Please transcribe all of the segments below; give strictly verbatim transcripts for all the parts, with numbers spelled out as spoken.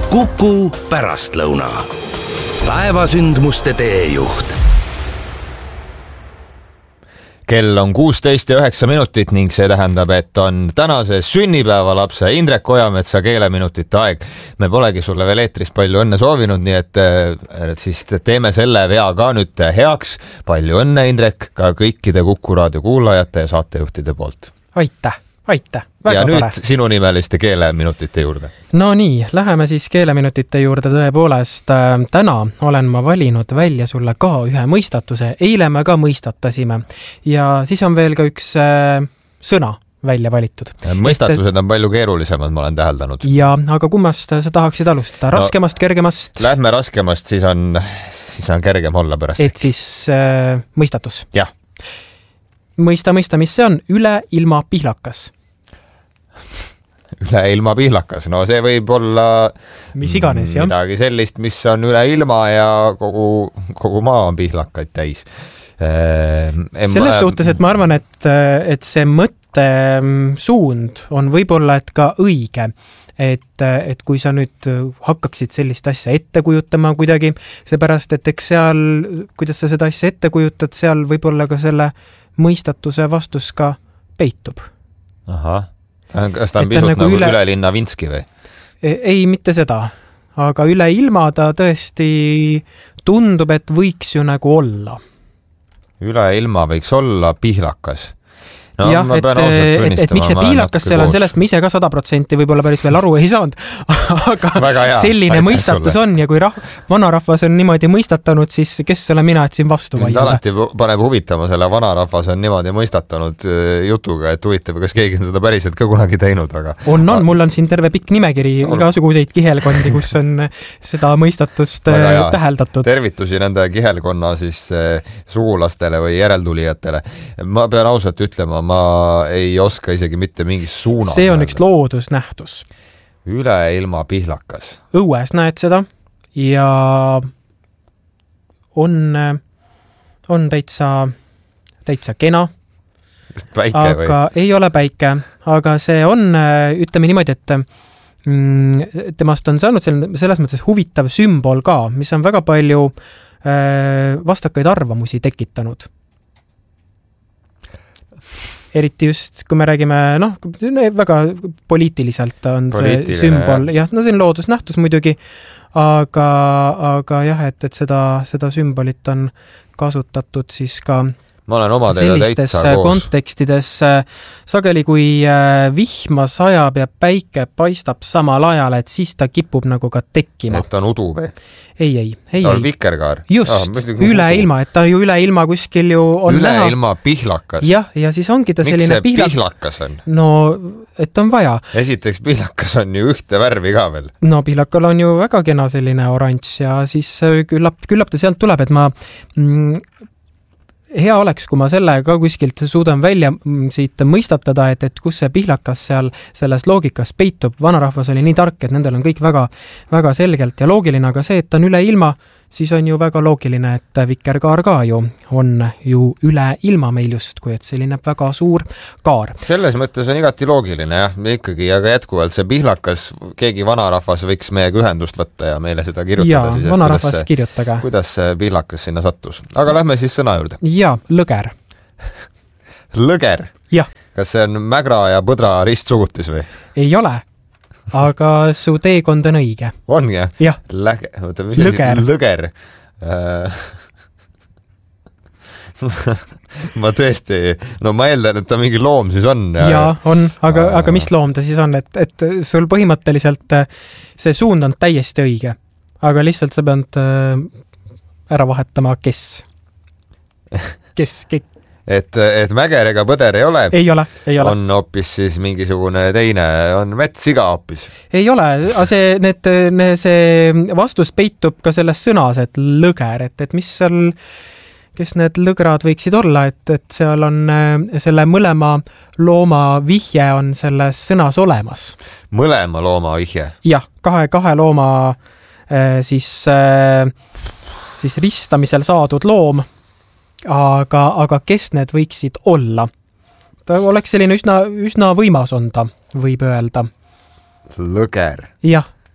Kuku pärastlõuna. Päevasündmuste teejuht. Kell on kuusteist ja üheksa minutit ning see tähendab, et on tänase sünnipäevalapse Indrek Ojametsa keeleminutite aeg. Me polegi sulle veel eetris palju õnne soovinud, nii et, et siis teeme selle vea ka nüüd heaks. Palju õnne, Indrek, ka kõikide Kuku raadio kuulajate ja saatejuhtide poolt. Aitäh, aitäh. Väga ja nüüd tore. Sinu nimeliste keeleminutite juurde. No nii, läheme siis keeleminutite juurde tõepoolest. Täna olen ma valinud välja sulle ka ühe mõistatuse. Eile me ka mõistatasime. Ja siis on veel ka üks äh, sõna välja valitud. Mõistatused on palju keerulisemad, ma olen täheldanud. Ja, aga kummast sa tahaksid alustada? Raskemast, no, kergemast? Lähme raskemast, siis on, siis on kergem olla pärast. Et siis äh, mõistatus? Jah. Mõista, mõista, mis see on? Üle ilma pihlakas. Üle ilma pihlakas, no see võib olla mis iganes, jah. Midagi sellist, mis on üle ilma ja kogu, kogu maa on pihlakaid täis. Selles suhtes, et ma arvan, et, et see mõtte suund on võib-olla et ka õige, et, et kui sa nüüd hakkaksid sellist asja ette kujutama kuidagi, seepärast, et eks seal, kuidas sa seda asja ette kujutad, seal võib-olla ka selle mõistatuse vastus ka peitub. Ahah. Kas ta on et pisut nagu, nagu üle... üle linna Vinski või? Ei, mitte seda. Aga üle ilma ta tõesti tundub, et võiks ju nagu olla. Üle ilma võiks olla pihlakas. No, jah, et, et, et miks see pihlakas seal on, sellest ma ise ka sada protsenti võib-olla päris veel aru ei saanud, aga hea, selline mõistatus sulle. On ja kui rah- vanarahvas on niimoodi mõistatanud, siis kes selle mina, et siin vastu vaidleda? Alati paneb huvitama selle vanarahvas on niimoodi mõistatanud jutuga, et huvitav, kas keegi on seda päriselt ka kunagi teinud, aga... On, on, mul on siin terve pikk nimekiri igasuguseid kihelkondi, kus on seda mõistatust täheldatud. Tervitusi nende kihelkonna siis sugulastele või järeltulijatele. Ma pean ausalt ütlema, ma ei oska isegi mitte mingis suunas. See on üks loodusnähtus. Üle ilma pihlakas. Õues näed seda ja on, on täitsa, täitsa kena. Päike aga või? Ei ole päike, aga see on, ütleme niimoodi, et mm, temast on saanud selles mõttes huvitav sümbol ka, mis on väga palju äh, vastakaid arvamusi tekitanud. Eriti just, kui me räägime, noh, väga poliitiliselt on Poliitiline, see sümbol. Jah, no see on loodusnähtus muidugi, aga, aga jah, et, et seda, seda sümbolit on kasutatud siis ka ma olen oma sellistes kontekstides. Sageli, kui vihma sajab ja päike paistab samal ajal, et siis ta kipub nagu ka tekkima. Et on udu või? Ei, ei, ei. On vikerkaar? Just, ah, üle ilma, et ta ju üle ilma kuskil ju on üle näha. Üle ilma pihlakas? Jah, ja siis ongi ta Miks selline pihlak... pihlakas on? No, et on vaja. Esiteks pihlakas on ju ühte värvi ka veel. No, pihlakal on ju väga kena selline oranž ja siis küllap, küllap ta sealt tuleb, et ma... Mm, hea oleks, kui ma selle ka kuskilt suudan välja siit mõistatada, et, et kus see pihlakas seal selles loogikas peitub. Vanarahvas oli nii tark, et nendel on kõik väga, väga selgelt ja loogiline, aga see, et ta on üle ilma, siis on ju väga loogiline, et vikerkaar ka ju on ju üle ilma meil just, kui et selline väga suur kaar. Selles mõttes on igati loogiline, jah, ikkagi, aga jätkuvalt see pihlakas, keegi vanarahvas võiks meiega ühendust võtta ja meile seda kirjutada. Jaa, siis, vanarahvas kirjutage. Kuidas see pihlakas sinna sattus? Aga lähme siis sõna juurde. Jaa, lõger. Lõger? Jah. Kas see on mägra ja põdra ristsugutis või? Ei ole. Aga su teekond on õige. On, jah? Jah. Läge... Lõger. Lõger. Uh... ma tõesti... No ma eeldan, et ta mingi loom siis on. Ja, ja on. Aga, uh... aga mis loom ta siis on? Et, et sul põhimõtteliselt see suund on täiesti õige. Aga lihtsalt sa pead ära vahetama kes. Kes? Kes? Et, et mäger ega põder ei ole. Ei ole, ei ole. On hoopis siis mingisugune teine, on metssiga hoopis. Ei ole, aga see, need, need, see vastus peitub ka selles sõnas, et lõger, et, et mis seal, kes need lõgrad võiksid olla, et, et seal on selle mõlema looma vihje on selles sõnas olemas. Mõlema looma vihje? Jah, kahe, kahe looma siis, siis ristamisel saadud loom. Aga, aga kes need võiksid olla? Ta oleks selline üsna, üsna võimas on ta, võib öelda. Lõger. Jah.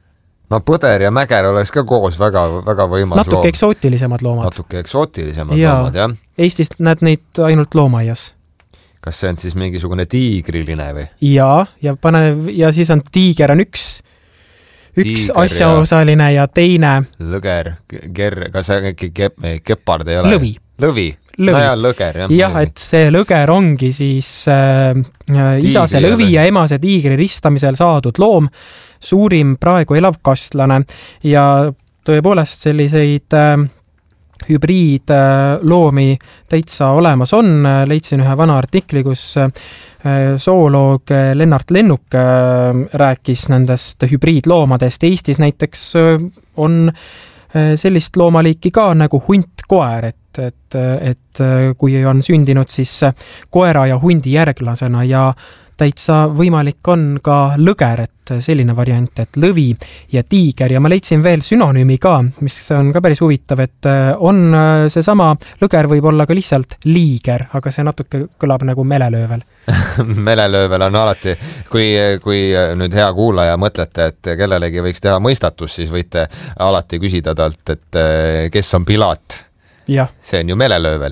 no põder ja mäger oleks ka koos väga, väga võimas natuke loom. eksootilisemad loomad. Natuke eksootilisemad ja, loomad, jah. Eestist näed neid ainult loomaaias. Kas see on siis mingisugune tiigriline või? Ja, ja, pane, ja siis on tiiger on üks, üks tiiger, asjaosaline ja. ja teine. Lõger, ger, kas see äkki kep, kepard ei ole? Lõvi. Lõvi. Lõvi. No ja, lõger, jah. jah, et see lõger ongi siis äh, isase lõvi ja emase tiigri ristamisel saadud loom, suurim praegu elav kastlane ja tõepoolest selliseid äh, hübriidloomi äh, täitsa olemas on. Leidsin ühe vana artikli, kus äh, zooloog Lennart Lennuk äh, rääkis nendest hübriidloomadest. Eestis näiteks äh, on äh, sellist loomaliiki ka nagu hunt-koer, et et, et kui on sündinud siis koera ja hundi järglasena ja täitsa võimalik on ka lõger, et selline variant, et lõvi ja tiiger ja ma leidsin veel sünonüümi ka, mis on ka päris huvitav, et on seesama lõger võib olla ka lihtsalt liiger, aga see natuke kõlab nagu melelöövel. Melelöövel on alati, kui, kui nüüd hea kuulaja mõtlete, et kellelegi võiks teha mõistatus, siis võite alati küsida talt, et kes on Pilaat. Ja. See on ju melelöövel.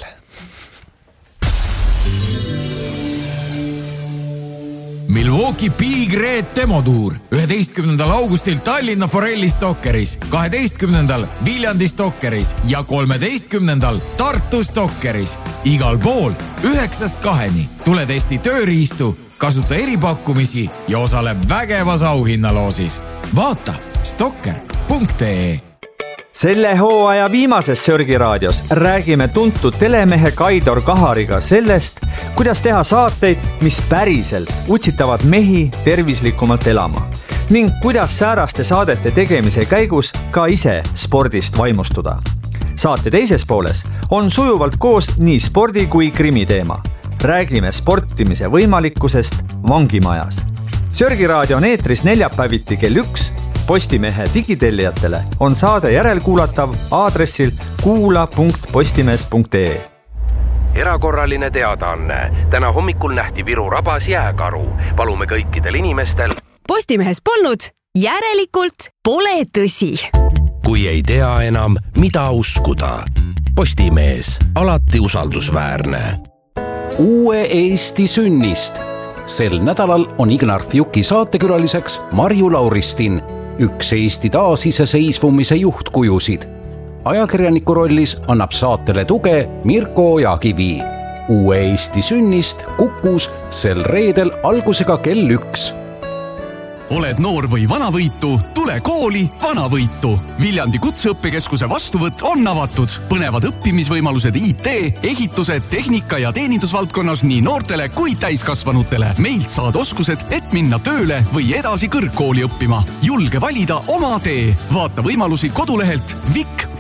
Milwaukee Big Red demotuur üheteistkümnendal augustil Tallinna Forelli Stokkeris, kaheteistkümnendal Viljandi Stokkeris ja kolmeteistkümnendal Tartu Stokkeris. Igal pool üheksast kaheni tule testi tööriistu, kasuta eripakkumisi ja osale vägevas auhinnaloosis. Vaata stokker punkt ee. Selle hooaja viimases Sörgiraadios räägime tuntud telemehe Kaidor Kahariga sellest, kuidas teha saateid, mis päriselt utsitavad mehi tervislikumalt elama ning kuidas sääraste saadete tegemise käigus ka ise spordist vaimustuda. Saate teises pooles on sujuvalt koos nii spordi kui krimi teema. Räägime sportimise võimalikkusest vangimajas. Sörgiraadio on eetris neljapäeviti kell üks. Postimehe digitellijatele on saade järelkuulatav aadressil kuula punkt postimees punkt ee. Erakorraline teadaanne. Täna hommikul nähti Viru rabas jääkaru. Palume kõikidel inimestel. Postimehes polnud, järelikult pole tõsi. Kui ei tea enam, mida uskuda. Postimees, alati usaldusväärne. Uue Eesti sünnist. Sel nädalal on Ignar Fjuki saatekülaliseks Marju Lauristin, üks Eesti taasiseseisvumise juhtkujusid. Ajakirjaniku rollis annab saatele tuge Mirko Ojakivi. Uue Eesti sünnist Kukus sel reedel algusega kell üks. Oled noor või vanavõitu, tule kooli vanavõitu. Viljandi kutseõppekeskuse vastuvõtt on avatud. Põnevad õppimisvõimalused I T, ehitused, tehnika ja teenindusvaldkonnas nii noortele kui täiskasvanutele. Meilt saad oskused, et minna tööle või edasi kõrgkooli õppima. Julge valida oma tee. Vaata võimalusi kodulehelt vik